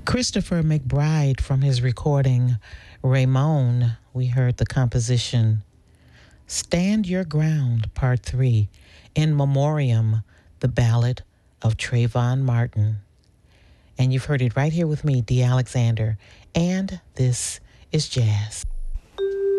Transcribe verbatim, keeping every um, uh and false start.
Christopher McBride from his recording Ramon, we heard the composition Stand Your Ground, Part three, In Memoriam, the Ballad of Trayvon Martin. And you've heard it right here with me, Dee Alexander, and this is Jazz.